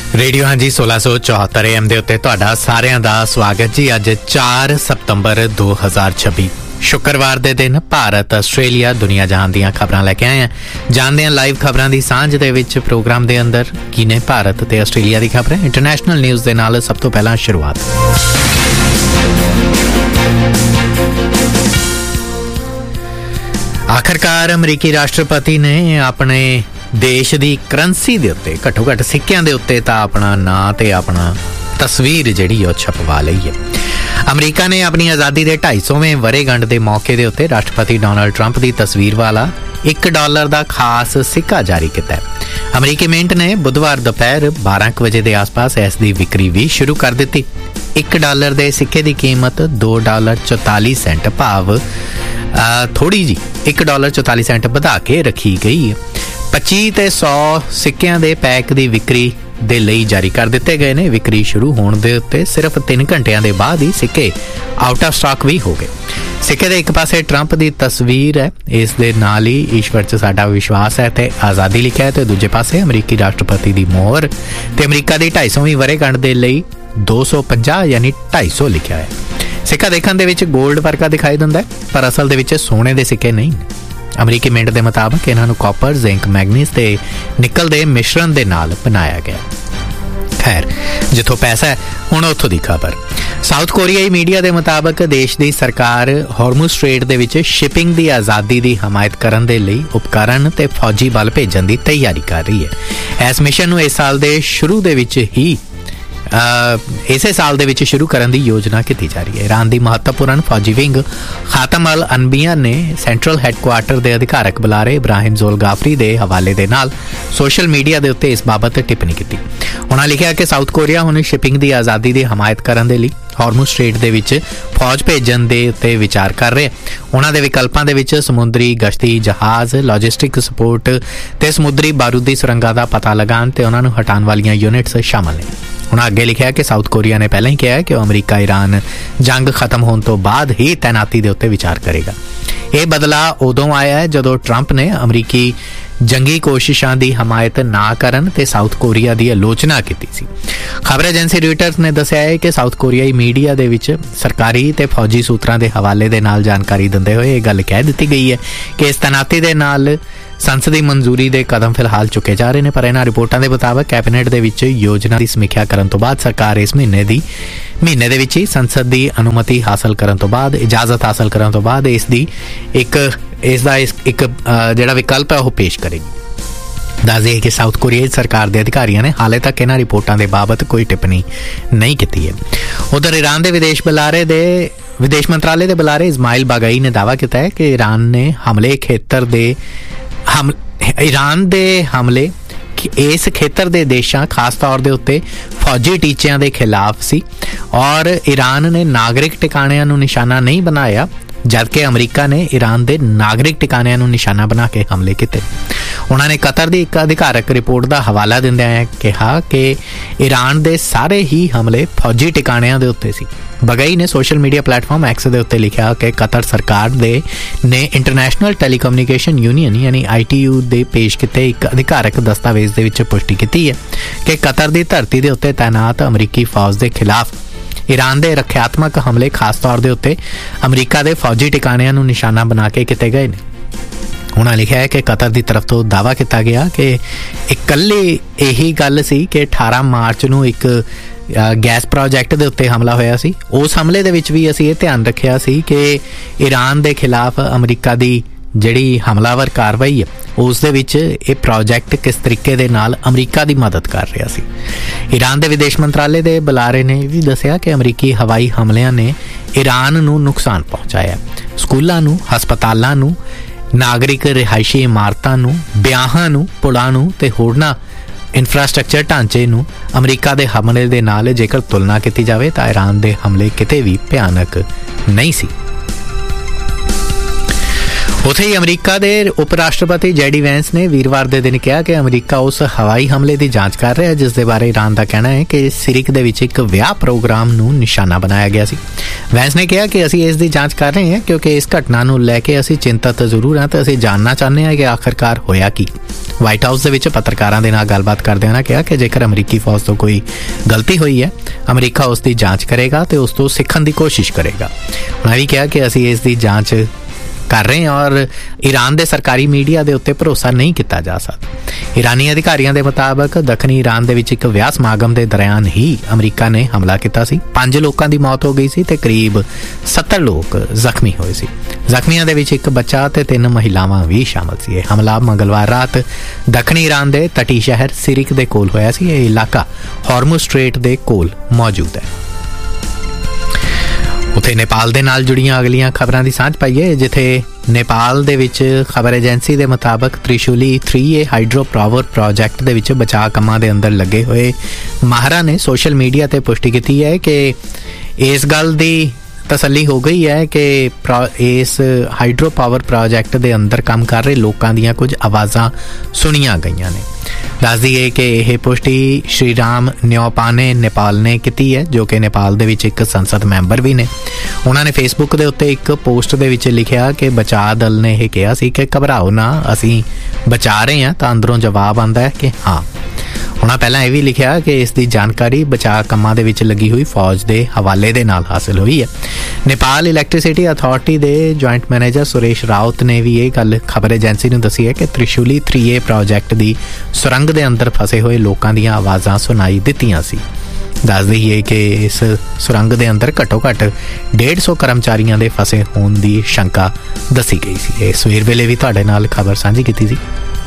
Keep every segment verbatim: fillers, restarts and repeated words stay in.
Radio हाँ जी सोलह सौ चौहत्तर ए एम के उत्ते तुहाडा सारिਆਂ ਦਾ स्वागत जी। अज चार सितंबर दो हज़ार छब्बी शुक्रवार के दिन भारत आस्ट्रेलिया दुनिया जहान दीयां खबरां लैके आए हैं। जानते हैं लाइव खबरां दी सांझ दे विच प्रोग्राम दे अंदर की ने भारत ते आस्ट्रेलिया दी खबरां। इंटरनेशनल न्यूज़ दे नाल सब तो पहला शुरुआत। आखिरकार अमरीकी राष्ट्रपति ने अपने देश की करंसी के उत्ते घट्टो घट्ट सिक्कियां दे उत्ते तां अपना नां ते अपना तस्वीर जिहड़ी ओह छपवा लई है। अमरीका ने अपनी आज़ादी के ढाई सौवें वरेगंढ के मौके के उत्ते राष्ट्रपति डोनाल्ड ट्रंप की तस्वीर वाला एक डॉलर का खास सिक्का जारी किया है। अमरीकी मिंट ने बुधवार दोपहर बारह बजे के आस पास इसकी विक्री भी शुरू कर दी। एक डॉलर के सिक्के की कीमत दो डॉलर चौताली सेंट भाव थोड़ी जी एक डॉलर चौताली सेंट बढ़ा के रखी गई है। पच्ची ते सौ सिक्कियां दे पैक की विक्री दे लई जारी कर दिते गए ने। विक्री शुरू होने दे उत्ते सिर्फ तीन घंटिया के बाद ही सिक्के आउट ऑफ स्टॉक भी हो गए। सिक्के दे एक पासे ट्रंप की तस्वीर है, इस दे नाल ही ईश्वर च साडा विश्वास है ते आज़ादी लिखा है, तो दूजे पासे अमरीकी राष्ट्रपति की मोहर ते अमरीका की ढाई सौवीं वरेगंढ के लिए दो सौ पंजाह यानी ढाई सौ लिखा है। सिक्का देखने दे विच गोल्ड वर्गा दिखाई दिंदा है, पर असल दे विच सोने के सिक्के नहीं। अमरीकी मिंट के मुताबिक इन्होंने कॉपर जिंक मैगनीज ते निकल के मिश्रण के नाल बनाया गया। खैर जिथों पैसा है हुण उत्थों दी खबर। साउथ कोरियाई मीडिया के मुताबिक देश की सरकार हॉर्मुज़ स्ट्रेट दे विच शिपिंग की आज़ादी की हमायत करन दे लई उपकरण ते फौजी बल भेजण की तैयारी कर रही है। इस मिशन नूं इस साल के शुरू दे विच ही इसे साल दे विच शुरू करने की योजना की जा रही है। ईरान की महत्वपूर्ण फौजी विंग खातम अल अनबिया ने सेंट्रल हैडकुआटर के अधिकारक बुलारे इब्राहिम जोलगाफरी के हवाले दे नाल सोशल मीडिया के उत्ते इस बाबत टिप्पणी की। उन्होंने लिखा कि साउथ कोरिया हुण शिपिंग की आज़ादी की हमायत करने के लिए हॉर्मुज़ स्ट्रेट दे विच फौज भेजण दे उत्ते विचार कर रहे। उन्हां दे विकल्पां दे विच समुद्री गश्ती जहाज़, लॉजिस्टिक सपोर्ट ते समुद्री बारूदी सुरंगां दा पता लगाण ते उन्हां नूं हटाण वालियां यूनिट्स शामिल ने। उन्होंने अगे लिखा कि साउथ कोरिया ने पहले ही कहा है कि वह अमरीका ईरान जंग खत्म होने तो बाद ही तैनाती के उत्ते विचार करेगा। यह बदला उदों आया है जदों ट्रंप ने अमरीकी जंगी कोशिशों की हमायत ना करन ते साउथ कोरिया की आलोचना की सी। खबर एजेंसी रॉयटर्स ने दस्सिया है कि साउथ कोरियाई मीडिया दे विच सरकारी ते फौजी सूत्रां दे हवाले दे नाल जानकारी दिंदे होए यह गल कह दी गई है कि इस तैनाती दे नाल संसदी मंजूरी के कदम फिलहाल चुके जा रहे हैं, पर इन्हां रिपोर्टां दे मुताबिक कैबिनेट दे विच योजना की समीक्षा करन तो बाद सरकार इस महीने दी महीने दे विच ही संसद की अनुमति हासिल करन तो बाद इजाजत हासिल करन तो बाद इसदी एक इसदा एक जिहड़ा विकल्प है वह पेश करेगी। दस दें कि साउथ कोरियाई सरकार के अधिकारियों ने हाले तक इन्हां रिपोर्टां दे बाबत कोई टिप्पणी नहीं की है। उधर ईरान के विदेश बुलारे दे विदेश मंत्रालय के बुलारे इस्माइल बागई ने दावा किया है कि ईरान ने हमले खेतर दे हम ईरान दे हमले इस खेतर दे देशां खास तौर दे उत्ते फौजी टीचिਆਂ ਦੇ खिलाफ सी और ईरान ने नागरिक ठिकाणिਆਂ ਨੂੰ निशाना नहीं बनाया, जबकि अमरीका ने ईरान के नागरिक ठिकाणिਆਂ ਨੂੰ निशाना बना के हमले किए। उन्होंने कतर की एक अधिकारक रिपोर्ट का हवाला दिंदिआं कहा कि ईरान के सारे ही हमले फौजी ठिकाणिਆਂ ਦੇ उत्ते सी। बगई ने सोशल मीडिया प्लेटफॉर्म एक्स के उत्ते लिखा कि कतर सरकार दे ने इंटरनेशनल टेलीकम्युनिकेशन यूनियन यानी आई टी यू दे पेश किए एक अधिकारक दस्तावेज दे विच पुष्टि की है कि कतर की धरती के उत्ते तैनात अमरीकी फौज के खिलाफ ईरान के रक्षात्मक हमले खास तौर के उत्ते अमरीका के फौजी ठिकाणिਆਂ ਨੂੰ निशाना बना के किए गए हैं। उन्होंने लिखा है कि कतर की तरफ तो दावा किया गया कि इकल्ली यही गल सी कि अठारह मार्च ਨੂੰ एक गैस प्रोजैक्ट के उत्ते हमला होया सी। उस हमले दे विच भी असीं ये ध्यान रखिया सी कि ईरान के खिलाफ अमरीका की जिहड़ी हमलावर कार्रवाई है उस दे विच ये प्रोजैक्ट किस तरीके दे नाल अमरीका की मदद कर रहा सी। ईरान के विदेश मंत्रालय के बुलारे ने भी दस्सिया कि अमरीकी हवाई हमलियां ने ईरान नूं नुकसान पहुंचाया। स्कूलों नूं, हस्पतालों नूं, नागरिक रिहायशी इमारतां नूं, ब्याहां नूं, पुलां नूं ते होरनां इंफ्रास्ट्रक्चर ढांचे नूं अमरीका के हमले दे नाल जेकर तुलना की जाए तो ईरान के हमले किते भी भयानक नहीं सी। ਉੱਥੇ ਹੀ ਅਮਰੀਕਾ ਦੇ ਉਪ ਰਾਸ਼ਟਰਪਤੀ ਜੈਡੀ ਵੈਂਸ ਨੇ ਵੀਰਵਾਰ ਦੇ ਦਿਨ ਕਿਹਾ ਕਿ ਅਮਰੀਕਾ ਉਸ ਹਵਾਈ ਹਮਲੇ ਦੀ ਜਾਂਚ ਕਰ ਰਿਹਾ ਜਿਸ ਦੇ ਬਾਰੇ ਈਰਾਨ ਦਾ ਕਹਿਣਾ ਹੈ ਕਿ ਸਿਰਿਕ ਦੇ ਵਿੱਚ ਇੱਕ ਵਿਆਹ ਪ੍ਰੋਗਰਾਮ ਨੂੰ ਨਿਸ਼ਾਨਾ ਬਣਾਇਆ ਗਿਆ ਸੀ। ਵੈਂਸ ਨੇ ਕਿਹਾ ਕਿ ਅਸੀਂ ਇਸ ਦੀ ਜਾਂਚ ਕਰ ਰਹੇ ਹਾਂ ਕਿਉਂਕਿ ਇਸ ਘਟਨਾ ਨੂੰ ਲੈ ਕੇ ਅਸੀਂ ਚਿੰਤਤ ਜ਼ਰੂਰ ਹਾਂ ਤੇ ਅਸੀਂ ਜਾਣਨਾ ਚਾਹੁੰਦੇ ਹਾਂ ਕਿ ਆਖਰਕਾਰ ਹੋਇਆ ਕੀ। ਵਾਈਟ ਹਾਊਸ ਦੇ ਵਿੱਚ ਪੱਤਰਕਾਰਾਂ ਦੇ ਨਾਲ ਗੱਲਬਾਤ ਕਰਦਿਆਂ ਉਹਨਾਂ ਕਿਹਾ ਕਿ ਜੇਕਰ ਅਮਰੀਕੀ ਫੌਜ ਤੋਂ ਕੋਈ ਗਲਤੀ ਹੋਈ ਹੈ ਅਮਰੀਕਾ ਉਸ ਦੀ ਜਾਂਚ ਕਰੇਗਾ ਤੇ ਉਸ ਤੋਂ ਸਿੱਖਣ ਦੀ ਕੋਸ਼ਿਸ਼ ਕਰੇਗਾ। ਉਹਨਾਂ ਵੀ ਕਿਹਾ ਕਿ ਅਸੀਂ ਇਸ ਦੀ ਜਾਂਚ ਕਰ ਰਹੇ ਹਾਂ ਔਰ ਈਰਾਨ ਦੇ ਸਰਕਾਰੀ ਮੀਡੀਆ ਦੇ ਉੱਤੇ ਭਰੋਸਾ ਨਹੀਂ ਕੀਤਾ ਜਾ ਸਕਦਾ। ਈਰਾਨੀ ਅਧਿਕਾਰੀਆਂ ਦੇ ਮੁਤਾਬਕ ਦੱਖਣੀ ਈਰਾਨ ਦੇ ਵਿੱਚ ਇੱਕ ਵਿਆਹ ਸਮਾਗਮ ਦੇ ਦੌਰਾਨ ਹੀ ਅਮਰੀਕਾ ਨੇ ਹਮਲਾ ਕੀਤਾ ਸੀ। ਪੰਜ ਲੋਕਾਂ ਦੀ ਮੌਤ ਹੋ ਗਈ ਸੀ ਤੇ ਕਰੀਬ ਸੱਤਰ ਲੋਕ ਜ਼ਖਮੀ ਹੋਏ ਸੀ। ਜ਼ਖਮੀਆਂ ਦੇ ਵਿੱਚ ਇੱਕ ਬੱਚਾ ਤੇ ਤਿੰਨ ਮਹਿਲਾਵਾਂ ਵੀ ਸ਼ਾਮਲ ਸੀ। ਇਹ ਹਮਲਾ ਮੰਗਲਵਾਰ ਰਾਤ ਦੱਖਣੀ ਈਰਾਨ ਦੇ ਤਟੀ ਸ਼ਹਿਰ ਸਿਰਿਕ ਦੇ ਕੋਲ ਹੋਇਆ ਸੀ। ਇਹ ਇਲਾਕਾ ਹਾਰਮੁਜ਼ ਸਟ੍ਰੇਟ ਦੇ ਕੋਲ ਮੌਜੂਦ ਹੈ। ਉੱਥੇ ਨੇਪਾਲ ਦੇ ਨਾਲ ਜੁੜੀਆਂ ਅਗਲੀਆਂ ਖਬਰਾਂ ਦੀ ਸਾਂਝ ਪਾਈਏ ਜਿੱਥੇ ਨੇਪਾਲ ਦੇ ਵਿੱਚ ਖਬਰ ਏਜੰਸੀ ਦੇ ਮੁਤਾਬਕ ਤ੍ਰਿਸ਼ੂਲੀ ਥ੍ਰੀ ਏ ਹਾਈਡਰੋ ਪਾਵਰ ਪ੍ਰੋਜੈਕਟ ਦੇ ਵਿੱਚ ਬਚਾਅ ਕੰਮਾਂ ਦੇ ਅੰਦਰ ਲੱਗੇ ਹੋਏ ਮਾਹਰਾਂ ਨੇ ਸੋਸ਼ਲ ਮੀਡੀਆ ਤੇ ਪੁਸ਼ਟੀ ਕੀਤੀ ਹੈ ਕਿ ਇਸ ਗੱਲ ਦੀ ਤਸੱਲੀ ਹੋ ਗਈ ਹੈ ਕਿ ਇਸ ਹਾਈਡਰੋ ਪਾਵਰ ਪ੍ਰੋਜੈਕਟ ਦੇ ਅੰਦਰ ਕੰਮ ਕਰ ਰਹੇ ਲੋਕਾਂ ਦੀਆਂ ਕੁਝ ਆਵਾਜ਼ਾਂ ਸੁਣੀਆਂ ਗਈਆਂ ਨੇ। ਦੱਸ ਦਈਏ ਕਿ ਇਹ ਪੁਸ਼ਟੀ ਸ਼੍ਰੀ ਰਾਮ ਨਿਓਪਾਨੇ ਨੇਪਾਲ ਨੇ ਕੀਤੀ ਹੈ ਜੋ ਕਿ ਨੇਪਾਲ ਦੇ ਵਿੱਚ ਇੱਕ ਸੰਸਦ ਮੈਂਬਰ ਵੀ ਨੇ। ਉਹਨਾਂ ਨੇ ਫੇਸਬੁੱਕ ਦੇ ਉੱਤੇ ਇੱਕ ਪੋਸਟ ਦੇ ਵਿੱਚ ਲਿਖਿਆ ਕਿ ਬਚਾਅ ਦਲ ਨੇ ਇਹ ਕਿਹਾ ਸੀ ਕਿ ਘਬਰਾਓ ਨਾ, ਅਸੀਂ ਬਚਾ ਰਹੇ ਹਾਂ। ਤਾਂ ਅੰਦਰੋਂ ਜਵਾਬ ਆਉਂਦਾ ਹੈ ਕਿ ਹਾਂ। ਉਹਨਾਂ ਪਹਿਲਾਂ ਇਹ ਵੀ ਲਿਖਿਆ ਕਿ ਇਸ ਦੀ ਜਾਣਕਾਰੀ ਬਚਾਅ ਕੰਮਾਂ ਦੇ ਵਿੱਚ ਲੱਗੀ ਹੋਈ ਫੌਜ ਦੇ ਹਵਾਲੇ ਦੇ ਨਾਲ ਹਾਸਲ ਹੋਈ ਹੈ। ਨੇਪਾਲ ਇਲੈਕਟ੍ਰਿਸਿਟੀ ਅਥਾਰਟੀ ਦੇ ਜੁਆਇੰਟ ਮੈਨੇਜਰ ਸੁਰੇਸ਼ ਰਾਉਤ ਨੇ ਵੀ ਇਹ ਗੱਲ ਖਬਰ ਏਜੰਸੀ ਨੂੰ ਦੱਸੀ ਹੈ ਕਿ ਤ੍ਰਿਸ਼ੂਲੀ ਥ੍ਰੀ ਏ ਪ੍ਰੋਜੈਕਟ ਦੀ ਸੁਰੰਗ ਦੇ ਅੰਦਰ ਫਸੇ ਹੋਏ ਲੋਕਾਂ ਦੀਆਂ ਆਵਾਜ਼ਾਂ ਸੁਣਾਈ ਦਿੱਤੀਆਂ ਸੀ। ਦੱਸ ਦਈਏ ਕਿ ਇਸ ਸੁਰੰਗ ਦੇ ਅੰਦਰ ਘੱਟੋ ਘੱਟ ਡੇਢ ਸੌ ਕਰਮਚਾਰੀਆਂ ਦੇ ਫਸੇ ਹੋਣ ਦੀ ਸ਼ੰਕਾ ਦੱਸੀ ਗਈ ਸੀ। ਇਹ ਸਵੇਰ ਵੇਲੇ ਵੀ ਤੁਹਾਡੇ ਨਾਲ ਖਬਰ ਸਾਂਝੀ ਕੀਤੀ ਸੀ।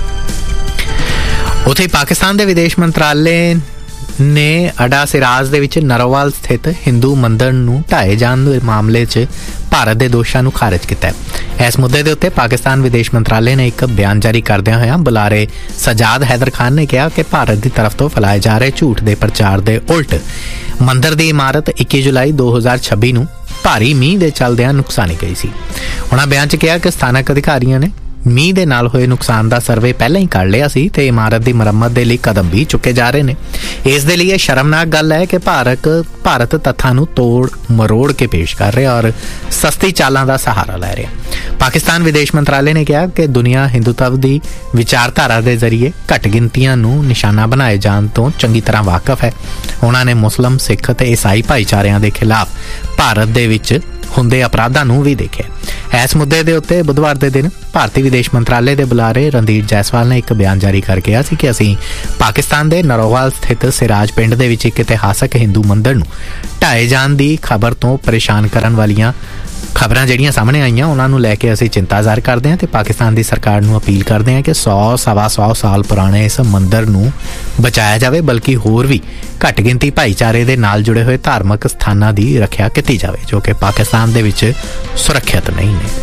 ਉੱਥੇ ਪਾਕਿਸਤਾਨ ਦੇ ਵਿਦੇਸ਼ ਮੰਤਰਾਲੇ ਨੇ ਅਡਾ ਸਿਰਾਜ ਦੇ ਵਿੱਚ ਨਰੋਵਾਲ ਸਥਿਤ ਹਿੰਦੂ ਮੰਦਰ ਨੂੰ ਢਾਏ ਜਾਣ ਦੇ ਮਾਮਲੇ 'ਚ ਭਾਰਤ ਦੇ ਦੋਸ਼ਾਂ ਨੂੰ ਖਾਰਜ ਕੀਤਾ ਹੈ। ਇਸ ਮੁੱਦੇ ਦੇ ਉੱਤੇ ਪਾਕਿਸਤਾਨ ਵਿਦੇਸ਼ ਮੰਤਰਾਲੇ ਨੇ ਇੱਕ ਬਿਆਨ ਜਾਰੀ ਕਰਦਿਆਂ ਹੋਇਆਂ ਬੁਲਾਰੇ ਸਜਾਦ ਹੈਦਰ ਖਾਨ ਨੇ ਕਿਹਾ ਕਿ ਭਾਰਤ ਦੀ ਤਰਫ ਤੋਂ ਫੈਲਾਏ ਜਾ ਰਹੇ ਝੂਠ ਦੇ ਪ੍ਰਚਾਰ ਦੇ ਉਲਟ ਮੰਦਰ ਦੀ ਇਮਾਰਤ ਇੱਕੀ ਜੁਲਾਈ ਦੋ ਹਜ਼ਾਰ ਛੱਬੀ ਨੂੰ ਭਾਰੀ ਮੀਂਹ ਦੇ ਚੱਲਦਿਆਂ ਨੁਕਸਾਨੀ ਗਈ ਸੀ। ਉਹਨਾਂ ਬਿਆਨ 'ਚ ਕਿਹਾ ਕਿ ਸਥਾਨਕ ਅਧਿਕਾਰੀਆਂ ਨੇ ਮੀਂਹ ਦੇ ਨਾਲ ਹੋਏ ਨੁਕਸਾਨ ਦਾ ਸਰਵੇ ਪਹਿਲਾਂ ਹੀ ਕਰ ਲਿਆ ਸੀ ਤੇ ਇਮਾਰਤ ਦੀ ਮੁਰੰਮਤ ਦੇ ਲਈ ਕਦਮ ਵੀ ਚੁੱਕੇ ਜਾ ਰਹੇ ਨੇ। ਇਸ ਦੇ ਲਈ ਇਹ ਸ਼ਰਮਨਾਕ ਗੱਲ ਹੈ ਕਿ ਭਾਰਤ ਭਾਰਤ ਤੱਥਾਂ ਨੂੰ ਤੋੜ ਮਰੋੜ ਕੇ ਪੇਸ਼ ਕਰ ਰਿਹਾ ਔਰ ਸਸਤੀ ਚਾਲਾਂ ਦਾ ਸਹਾਰਾ ਲੈ ਰਿਹਾ। ਪਾਕਿਸਤਾਨ ਵਿਦੇਸ਼ ਮੰਤਰਾਲੇ ਨੇ ਕਿਹਾ ਕਿ ਦੁਨੀਆ ਹਿੰਦੂਤਵ ਦੀ ਵਿਚਾਰਧਾਰਾ ਦੇ ਜ਼ਰੀਏ ਘੱਟ ਗਿਣਤੀਆਂ ਨੂੰ ਨਿਸ਼ਾਨਾ ਬਣਾਏ ਜਾਣ ਤੋਂ ਚੰਗੀ ਤਰ੍ਹਾਂ ਵਾਕਿਫ ਹੈ। ਉਹਨਾਂ ਨੇ ਮੁਸਲਿਮ, ਸਿੱਖ ਤੇ ਈਸਾਈ ਭਾਈਚਾਰਿਆਂ ਦੇ ਖਿਲਾਫ ਭਾਰਤ ਦੇ ਵਿੱਚ ਹੁੰਦੇ ਅਪਰਾਧਾਂ ਨੂੰ ਵੀ ਦੇਖਿਆ। ਇਸ ਮੁੱਦੇ ਦੇ ਉੱਤੇ ਬੁੱਧਵਾਰ ਦੇ ਦਿਨ ਭਾਰਤੀ ਵਿਦੇਸ਼ ਮੰਤਰਾਲੇ ਦੇ ਬੁਲਾਰੇ ਰਣਧੀਰ ਜੈਸਵਾਲ ਨੇ ਇੱਕ ਬਿਆਨ ਜਾਰੀ ਕਰਕੇ ਕਿਹਾ ਸੀ ਕਿ ਅਸੀਂ ਪਾਕਿਸਤਾਨ ਦੇ ਨਰੋਵਾਲ ਸਥਿਤ ਸਿਰਾਜ ਪਿੰਡ ਦੇ ਵਿੱਚ ਇੱਕ ਇਤਿਹਾਸਕ ਹਿੰਦੂ ਮੰਦਰ ਨੂੰ ਢਾਏ ਜਾਣ ਦੀ ਖਬਰ ਤੋਂ ਪਰੇਸ਼ਾਨ ਕਰਨ ਵਾਲੀਆਂ ਖਬਰਾਂ ਜਿਹੜੀਆਂ ਸਾਹਮਣੇ ਆਈਆਂ ਉਹਨਾਂ ਨੂੰ ਲੈ ਕੇ ਅਸੀਂ ਚਿੰਤਾ ਜ਼ਾਹਰ ਕਰਦੇ ਹਾਂ ਤੇ ਪਾਕਿਸਤਾਨ ਦੀ ਸਰਕਾਰ ਨੂੰ ਅਪੀਲ ਕਰਦੇ ਹਾਂ ਕਿ ਸੌ ਸਵਾ ਸੌ ਸਾਲ ਪੁਰਾਣੇ ਇਸ ਮੰਦਰ ਨੂੰ ਬਚਾਇਆ ਜਾਵੇ, ਬਲਕਿ ਹੋਰ ਵੀ ਘੱਟ ਗਿਣਤੀ ਭਾਈਚਾਰੇ ਦੇ ਨਾਲ ਜੁੜੇ ਹੋਏ ਧਾਰਮਿਕ ਸਥਾਨਾਂ ਦੀ ਰੱਖਿਆ ਕੀਤੀ ਜਾਵੇ ਜੋ ਕਿ ਪਾਕਿਸਤਾਨ ਦੇ ਵਿੱਚ ਸੁਰੱਖਿਅਤ ਨਹੀਂ ਨੇ।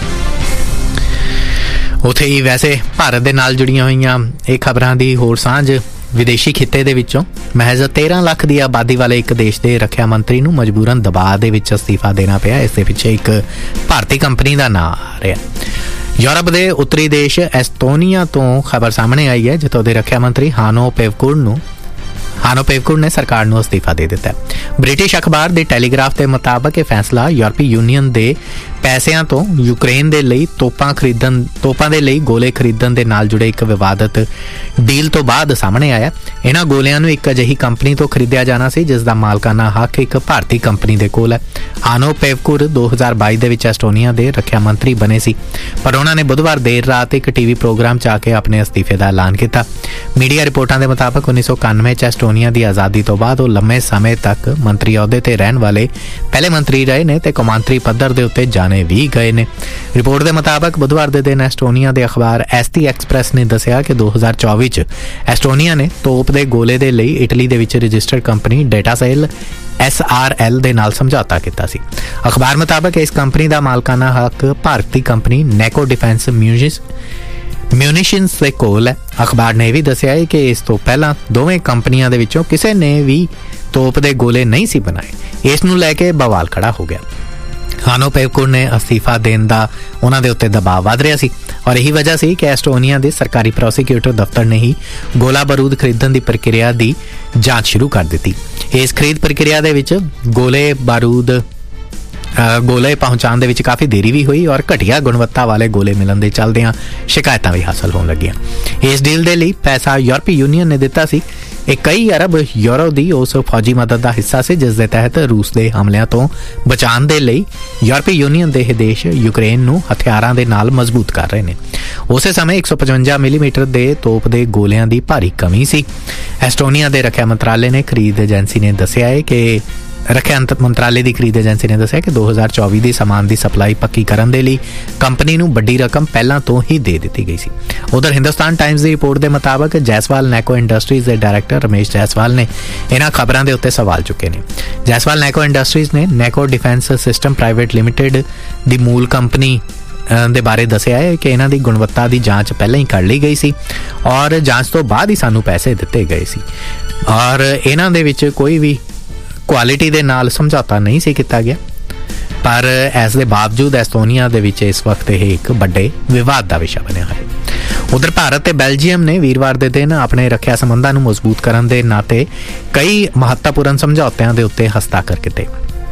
ਉੱਥੇ ਹੀ ਵੈਸੇ ਭਾਰਤ ਦੇ ਨਾਲ ਜੁੜੀਆਂ ਹੋਈਆਂ ਇਹ ਖਬਰਾਂ ਦੀ ਹੋਰ ਸਾਂਝ ਵਿਦੇਸ਼ੀ ਖਿੱਤੇ ਦੇ ਵਿੱਚੋਂ ਮਹਿਜ਼ ਤੇਰਾਂ ਲੱਖ ਦੀ ਆਬਾਦੀ ਵਾਲੇ ਇੱਕ ਦੇਸ਼ ਦੇ ਰੱਖਿਆ ਮੰਤਰੀ ਨੂੰ ਮਜਬੂਰਨ ਦਬਾਅ ਦੇ ਵਿੱਚ ਅਸਤੀਫਾ ਦੇਣਾ ਪਿਆ। ਇਸ ਦੇ ਪਿੱਛੇ ਇੱਕ ਭਾਰਤੀ ਕੰਪਨੀ ਦਾ ਨਾਂ ਆ ਰਿਹਾ। ਯੂਰਪ ਦੇ ਉੱਤਰੀ ਦੇਸ਼ ਐਸਟੋਨੀਆ ਤੋਂ ਖਬਰ ਸਾਹਮਣੇ ਆਈ ਹੈ ਜਿੱਥੋਂ ਦੇ ਰੱਖਿਆ ਮੰਤਰੀ ਹਾਨੋ ਪੇਵਕੁਰ ਨੂੰ ਹਾਨੋ ਪੇਵਕੁਰ ਨੇ ਸਰਕਾਰ ਨੂੰ ਅਸਤੀਫਾ ਦੇ ਦਿੱਤਾ। ਬ੍ਰਿਟਿਸ਼ ਅਖਬਾਰ ਦੇ ਟੈਲੀਗ੍ਰਾਫ ਦੇ ਮੁਤਾਬਕ ਇਹ ਫੈਸਲਾ ਯੂਰਪੀ ਯੂਨੀਅਨ ਦੇ ਪੈਸਿਆਂ ਤੋਂ ਯੂਕਰੇਨ ਦੇ ਲਈ ਤੋਪਾਂ ਖਰੀਦਣ ਤੋਪਾਂ ਦੇ ਲਈ ਗੋਲੇ ਖਰੀਦਣ ਦੇ ਨਾਲ ਜੁੜੇ ਇੱਕ ਵਿਵਾਦਤ ਡੀਲ ਤੋਂ ਬਾਅਦ ਸਾਹਮਣੇ ਆਇਆ। ਇਹਨਾਂ ਗੋਲਿਆਂ ਨੂੰ ਇੱਕ ਅਜਿਹੀ ਕੰਪਨੀ ਤੋਂ ਖਰੀਦਿਆ ਜਾਣਾ ਸੀ ਜਿਸ ਦਾ ਮਾਲਕਾਨਾ ਹੱਕ ਇੱਕ ਭਾਰਤੀ ਕੰਪਨੀ ਦੇ ਕੋਲ ਹੈ। ਹਾਨੋ ਪੇਵਕੁਰ ਦੋ ਹਜ਼ਾਰ ਬਾਈ ਦੇ ਵਿੱਚ ਐਸਟੋਨੀਆ ਦੇ ਰੱਖਿਆ ਮੰਤਰੀ ਬਣੇ ਸੀ ਪਰ ਉਹਨਾਂ ਨੇ ਬੁੱਧਵਾਰ ਦੇਰ ਰਾਤ ਇੱਕ ਟੀਵੀ ਪ੍ਰੋਗਰਾਮ 'ਚ ਆ ਕੇ ਆਪਣੇ ਅਸਤੀਫੇ ਦਾ ਐਲਾਨ ਕੀਤਾ। ਮੀਡੀਆ ਰਿਪੋਰਟਾਂ ਦੇ ਮੁਤਾਬਕ ਉੱਨੀ ਸੌ ਇਕਾਨਵੇਂ 'ਚ ਐਸਟੋਨੀਆ ਦੀ ਆਜ਼ਾਦੀ ਤੋਂ ਬਾਅਦ ਉਹ ਲੰਮੇ ਸਮੇਂ ਤੱਕ ਮੰਤਰੀ ਅਹੁਦੇ ਤੇ ਰਹਿਣ ਵਾਲੇ ਪਹਿਲੇ ਮੰਤਰੀ ਰਹੇ ਨੇ ਤੇ ਕੌਮਾਂਤਰੀ ਪੱਧਰ ਦੇ ਉੱਤੇ ਜਾਣੇ ਵੀ ਗਏ ਨੇ। ਰਿਪੋਰਟ ਦੇ ਮੁਤਾਬਕ ਬੁੱਧਵਾਰ ਦੇ ਦਿਨ ਐਸਟੋਨੀਆ ਦੇ ਅਖਬਾਰ ਐਸਟੀ ਐਕਸਪ੍ਰੈਸ ਨੇ ਦੱਸਿਆ ਕਿ ਦੋ ਹਜ਼ਾਰ ਚੌਵੀ 'ਚ ਐਸਟੋਨੀਆ ਨੇ ਤੋਪ ਦੇ ਗੋਲੇ ਦੇ ਲਈ ਇਟਲੀ ਦੇ ਵਿੱਚ registered company ਡੇਟਾਸੈਲ S R L ਦੇ ਨਾਲ ਸਮਝੌਤਾ ਕੀਤਾ ਸੀ। ਅਖਬਾਰ ਮੁਤਾਬਕ ਇਸ ਕੰਪਨੀ ਦਾ ਮਾਲਕਾਨਾ ਹੱਕ ਭਾਰਤੀ ਕੰਪਨੀ ਨੈਕੋ ਡਿਫੈਂਸ ਮਿਊਜ਼ਿਸ ਮਿਊਨੀਸ਼ਨਸ ਦੇ ਕੋਲ ਹੈ। ਅਖਬਾਰ ਨੇ ਇਹ ਵੀ ਦੱਸਿਆ ਹੈ ਕਿ ਇਸ ਤੋਂ ਪਹਿਲਾਂ ਦੋਵੇਂ ਕੰਪਨੀਆਂ ਦੇ ਵਿੱਚੋਂ ਕਿਸੇ ਨੇ ਵੀ ਤੋਪ ਦੇ ਗੋਲੇ ਨਹੀਂ ਸੀ ਬਣਾਏ। ਇਸ ਨੂੰ ਲੈ ਕੇ ਬਵਾਲ ਖੜਾ ਹੋ ਗਿਆ। हानो पेवकुर ने अस्तीफा देने का उन्होंने उत्ते दबाव वध रहा सी और यही वजह सी कि एस्टोनिया के सरकारी प्रोसीक्यूटर दफ्तर ने ही गोला बारूद खरीदण की प्रक्रिया की जांच शुरू कर दी। इस खरीद प्रक्रिया दे विच गोले बारूद गोले पहुँचाने दे काफ़ी देरी भी हुई और घटिया गुणवत्ता वाले गोले मिलने के चलदियां शिकायतां भी हासिल होने लगियां। इस डील के लिए पैसा यूरोपी यूनीयन ने दिता सी। एक कई अरब यूरो की उस फौजी मदद का हिस्सा से जिस दे तहत रूस के हमलों तो बचाने के लिए यूरोपी यूनीयन के देश यूक्रेन नूं हथियारां दे नाल मजबूत कर रहे हैं। उस समय एक सौ पचवंजा मिलीमीटर के तोप के गोलियां की भारी कमी सी। एस्टोनिया के रक्षा मंत्रालय ने खरीद एजेंसी ने दस्सिया है कि रक्षा मंत्रालय की खरीद एजेंसी ने दस्सिया कि दो हज़ार चौबीस की समान की सप्लाई पक्की करने के लिए कंपनी नूं वड्डी रकम पहलां तो ही दे दी गई सी। उधर हिंदुस्तान टाइम्स की रिपोर्ट के मुताबिक जायसवाल नैको इंडस्ट्रीज़ के डायरैक्टर रमेश जायसवाल ने इन्हां खबरों के उत्ते सवाल चुके हैं। जायसवाल नैको इंडस्ट्रीज़ ने नैको डिफेंस सिस्टम प्राइवेट लिमिटेड की मूल कंपनी दे बारे दस्सिया है कि इन्हां दी गुणवत्ता की जांच पहले ही कर ली गई सी और जांच तो बाद ही सानू पैसे दिते गए सी और इन्हां दे विच कोई भी क्वालिटी दे नाल समझौता नहीं सी किया गया। पर इस दे बावजूद एस्टोनिया दे विच इस वक्त यह एक बड़े विवाद का विषय बनया है। उधर भारत ते बेल्जियम ने वीरवार के दिन अपने रक्षा संबंधां नूं मजबूत करन दे नाते कई महत्वपूर्ण समझौतिਆਂ दे उत्ते हस्ताक्षर कीते।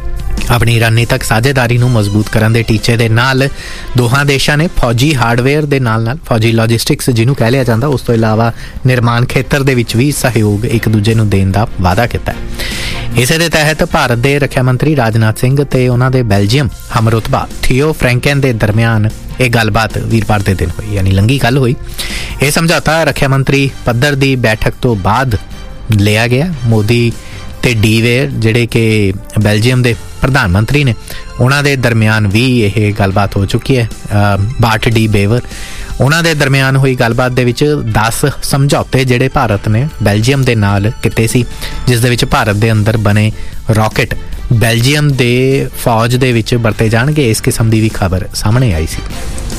अपनी रणनीतिक साझेदारी नूं मजबूत करन दे टीचे दे नाल दोहां देशां ने फौजी हार्डवेयर दे नाल नाल फौजी लॉजिस्टिक्स जिन्हों कह लिया जाता उस तो इलावा निर्माण खेत्र दे विच भी सहयोग एक दूजे नूं देण दा वादा कीता है। इस दे तहत भारत के रक्षा मंत्री राजनाथ सिंह ते उन्हां दे बेल्जियम हमरुतबा थियो फ्रैंकेन के दरमियान एक गलबात वीरवार के दिन हुई यानी लंघी कल हुई। यह समझौता रक्षा मंत्री पद्धर की बैठक तो बाद लिया गया। मोदी ते डीवेयर जिहड़े कि बेल्जियम के प्रधानमंत्री ने उन्होंने दरमियान भी यह गलबात हो चुकी है। बाट डी बेवर उन्होंने दरमियान हुई गलबात दे विच दस समझौते जिहड़े भारत ने बेल्जियम के नाल कीते सी जिस दे विच भारत के अंदर बने रॉकेट बेल्जियम के फौज दे विच वरते जाणगे इस किस्म की भी खबर सामने आई सी।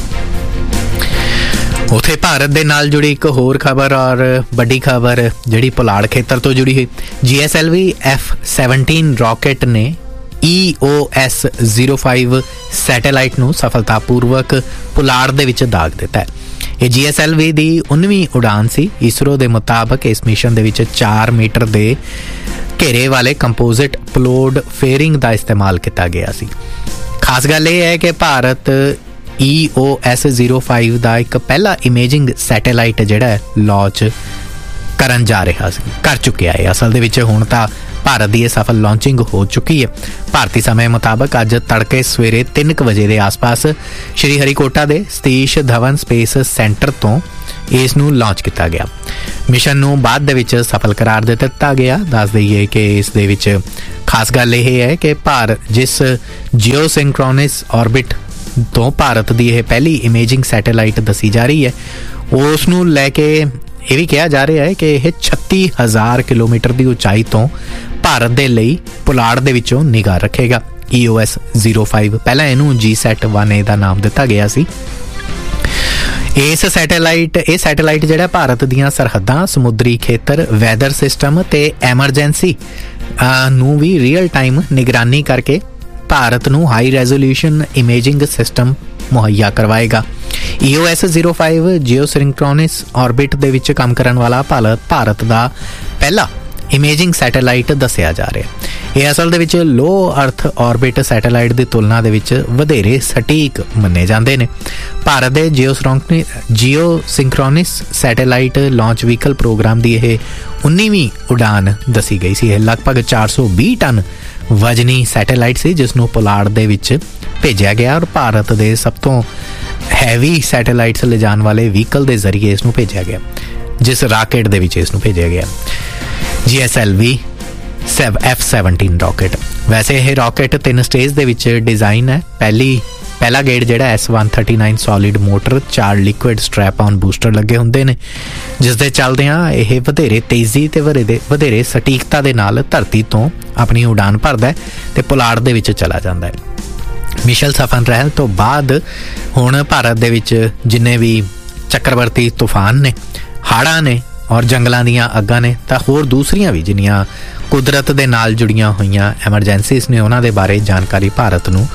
उत्थे भारत के नाल जुड़ी एक होर खबर और बड़ी खबर जिहड़ी पुलाड़ खेतर तो जुड़ी हुई G S L V F seventeen rocket ने ई O S zero five satellite नूं सफलतापूर्वक पुलाड़ दे विच दाग दिता है। यह जी एस एल वी की उन्नवीं उड़ान सी। इसरो के मुताबिक इस मिशन दे विच चार मीटर के घेरे वाले कंपोजिट प्लोड फेयरिंग का इस्तेमाल किया गया सी। खास गल यह है कि भारत ई ओ एस जीरो फाइव का एक पहला इमेजिंग सैटेलाइट जिहड़ा लॉन्च करन जा रहा कर चुकिया है। असल दे विच हुण तां भारत की यह सफल लॉन्चिंग हो चुकी है। भारतीय समय मुताबिक अज तड़के सवेरे तीन बजे के आस पास श्री हरिकोटा के सतीश धवन स्पेस सेंटर तो इस नूं लॉन्च किया गया। मिशन नूं बाद दे विच सफल करार दे दिता गया। दस दईए कि इस दे विच खास गल यह है कि भारत जिस जियो सिंक्रोनिस ऑर्बिट तो भारत की यह पहली इमेजिंग सैटेलाइट दसी जा रही है उस नूं लैके यह भी कहा जा रहा है कि यह छत्ती हज़ार किलोमीटर की उचाई तो भारत के लिए पुलाड़ दे विचों निगाह रखेगा। ई ओ एस जीरो फाइव पहला इनू जी सैट वन ए का नाम दिता गया सी। इस सैटेलाइट ये सैटेलाइट जिहड़ा भारत दीयां सरहदां समुद्री खेतर वैदर सिस्टम ते एमरजेंसी नूं भी रीयल टाइम निगरानी करके भारत नूं हाई रेजोल्यूशन इमेजिंग सिस्टम मुहैया करवाएगा। ई ओ एस जीरो फाइव जियो सिंक्रोनिस ऑर्बिट दे विच काम करन वाला भारत भारत का पहला इमेजिंग सैटेलाइट दस्सिया जा रहा है। यह असल दे विच लो अर्थ ऑर्बिट सैटेलाइट की तुलना दे विच वधेरे सटीक मन्ने जांदे ने। भारत के Jio Jio सिंक्रोनिस satellite launch vehicle programme की यह उन्नीवीं उड़ान दसी गई सी। लगभग चार सौ भी टन वजनी सैटेलाइट सी जिसनों पुलाड़ दे विच भेजा गया और भारत के सब तो हैवी सैटेलाइट्स ले जाने वाले व्हीकल के जरिए इसनों भेजा गया जिस राकेट दे विच इसनों भेजा गया G S L V F seventeen rocket. वैसे यह रॉकेट तीन स्टेज दे विच डिजाइन है। पहली पहला गेट जिहड़ा S one thirty nine solid motor चार लिक्विड स्ट्रैप ऑन बूस्टर लगे हुंदे ने जिस दे चलदियां यह वधेरे तेजी ते वधेरे सटीकता दे नाल धरती तो अपनी उड़ान भरदा है ते पुलाड़ दे विच चला जांदा है। मिशन सफल रहन तो बाद हुण भारत दे विच जिन्ने भी चक्रवर्ती तूफान ने हाड़ा ने और जंगलों दीयां अग्गां ने तां होर दूसरियां भी जिन्नियां कुदरत दे नाल जुड़ियां होईयां एमरजेंसीज ने उन्हां दे बारे जानकारी भारत नूं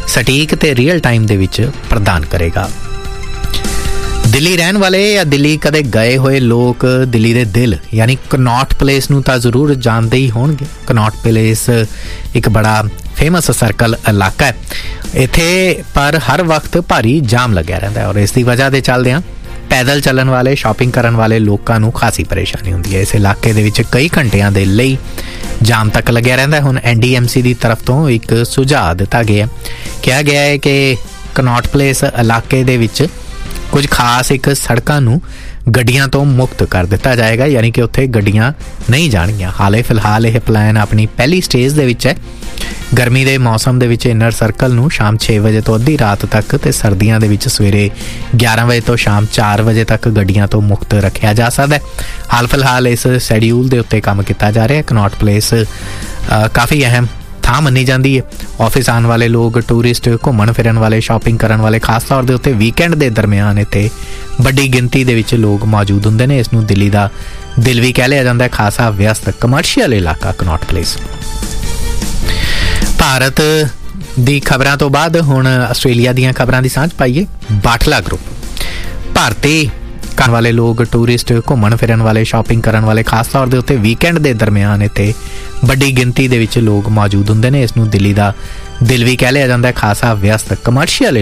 ਸਟੀਕ ਤੇ ਰੀਅਲ ਟਾਈਮ ਦੇ ਵਿੱਚ ਪ੍ਰਦਾਨ ਕਰੇਗਾ। ਦਿੱਲੀ ਰਹਿਣ ਵਾਲੇ ਜਾਂ ਦਿੱਲੀ ਕਦੇ ਗਏ ਹੋਏ ਲੋਕ ਦਿੱਲੀ ਦੇ ਦਿਲ ਯਾਨੀ ਕਨੌਟ ਪਲੇਸ ਨੂੰ ਤਾਂ ਜ਼ਰੂਰ ਜਾਣਦੇ ਹੀ ਹੋਣਗੇ। ਕਨੌਟ ਪਲੇਸ ਇੱਕ ਬੜਾ ਫੇਮਸ ਸਰਕਲ ਇਲਾਕਾ ਹੈ ਇੱਥੇ, ਪਰ ਹਰ ਵਕਤ ਭਾਰੀ ਜਾਮ ਲੱਗਿਆ ਰਹਿੰਦਾ ਹੈ ਔਰ ਇਸ ਦੀ ਵਜ੍ਹਾ ਦੇ ਚੱਲਦਿਆਂ ਪੈਦਲ ਚੱਲਣ ਵਾਲੇ, ਸ਼ਾਪਿੰਗ ਕਰਨ ਵਾਲੇ ਲੋਕਾਂ ਨੂੰ ਖਾਸੀ ਪਰੇਸ਼ਾਨੀ ਹੁੰਦੀ ਹੈ। ਇਸ ਇਲਾਕੇ ਦੇ ਵਿੱਚ ਕਈ ਘੰਟਿਆਂ ਦੇ ਲਈ ਜਾਮ ਤੱਕ ਲੱਗਿਆ ਰਹਿੰਦਾ। ਹੁਣ ਐਨ ਡੀ ਐਮ ਸੀ ਦੀ ਤਰਫ ਤੋਂ ਇੱਕ ਸੁਝਾਅ ਦਿੱਤਾ ਗਿਆ, ਕਿਹਾ ਗਿਆ ਹੈ ਕਿ ਕਨੌਟ ਪਲੇਸ ਇਲਾਕੇ ਦੇ ਵਿੱਚ ਕੁਝ ਖਾਸ ਇੱਕ ਸੜਕਾਂ ਨੂੰ ਗੱਡੀਆਂ ਤੋਂ ਮੁਕਤ ਕਰ ਦਿੱਤਾ ਜਾਏਗਾ, ਯਾਨੀ ਕਿ ਉੱਥੇ ਗੱਡੀਆਂ ਨਹੀਂ ਜਾਣਗੀਆਂ। ਹਾਲੇ ਫਿਲਹਾਲ ਇਹ ਪਲਾਨ ਆਪਣੀ ਪਹਿਲੀ ਸਟੇਜ ਦੇ ਵਿੱਚ ਹੈ। ਗਰਮੀ ਦੇ ਮੌਸਮ ਦੇ ਵਿੱਚ ਇਨਰ ਸਰਕਲ ਨੂੰ ਸ਼ਾਮ ਛੇ ਵਜੇ ਤੋਂ ਅੱਧੀ ਰਾਤ ਤੱਕ ਤੇ ਸਰਦੀਆਂ ਦੇ ਵਿੱਚ ਸਵੇਰੇ ਗਿਆਰਾਂ ਵਜੇ ਤੋਂ ਸ਼ਾਮ ਚਾਰ ਵਜੇ ਤੱਕ ਗੱਡੀਆਂ ਤੋਂ ਮੁਕਤ ਰੱਖਿਆ ਜਾ ਸਕਦਾ ਹੈ। ਹਾਲ ਫਿਲਹਾਲ ਇਸ ਸ਼ੈਡਿਊਲ ਦੇ ਉੱਤੇ ਕੰਮ ਕੀਤਾ ਜਾ ਰਿਹਾ ਹੈ। ਕਨੌਟ ਪਲੇਸ ਕਾਫੀ ਅਹਿਮ ਥਾਂ ਮੰਨੀ ਜਾਂਦੀ ਹੈ। ਆਫਿਸ ਆਉਣ ਵਾਲੇ ਲੋਕ, ਟੂਰਿਸਟ, ਘੁੰਮਣ ਫਿਰਨ ਵਾਲੇ, ਸ਼ਾਪਿੰਗ ਕਰਨ ਵਾਲੇ, ਖਾਸ ਤੌਰ ਦੇ ਉੱਤੇ ਵੀਕਐਂਡ ਦੇ ਦਰਮਿਆਨ ਇੱਥੇ ਵੱਡੀ ਗਿਣਤੀ ਦੇ ਵਿੱਚ ਲੋਕ ਮੌਜੂਦ ਹੁੰਦੇ ਨੇ। ਇਸ ਨੂੰ ਦਿੱਲੀ ਦਾ ਦਿਲ ਵੀ ਕਹਿ ਲਿਆ ਜਾਂਦਾ ਹੈ। ਖਾਸਾ ਵਿਅਸਤ ਕਮਰਸ਼ੀਅਲ ਇਲਾਕਾ ਕਨੌਟ ਪਲੇਸ। ਭਾਰਤ ਦੀ ਖਬਰਾਂ ਤੋਂ ਬਾਅਦ ਹੁਣ ਆਸਟ੍ਰੇਲੀਆ ਦੀਆਂ ਖਬਰਾਂ ਦੀ ਸਾਂਝ ਪਾਈਏ। ਬਾਟਲਾ ਗਰੁੱਪ ਭਾਰਤੀ ਕਰਨ ਵਾਲੇ ਲੋਕ, ਟੂਰਿਸਟ, ਘੁੰਮਣ ਫਿਰਨ ਵਾਲੇ, ਸ਼ਾਪਿੰਗ ਕਰਨ ਵਾਲੇ, ਖਾਸ ਤੌਰ ਦੇ ਉੱਤੇ ਵੀਕਐਂਡ ਦੇ ਦਰਮਿਆਨ ਇੱਥੇ ਵੱਡੀ ਗਿਣਤੀ ਦੇ ਵਿੱਚ ਲੋਕ ਮੌਜੂਦ ਹੁੰਦੇ ਨੇ। ਇਸ ਨੂੰ ਦਿੱਲੀ ਦਾ ਦਿਲ ਵੀ ਕਹਿ ਲਿਆ ਜਾਂਦਾ ਹੈ। ਖਾਸਾ ਵਿਅਸਤ ਕਮਰਸ਼ੀਅਲ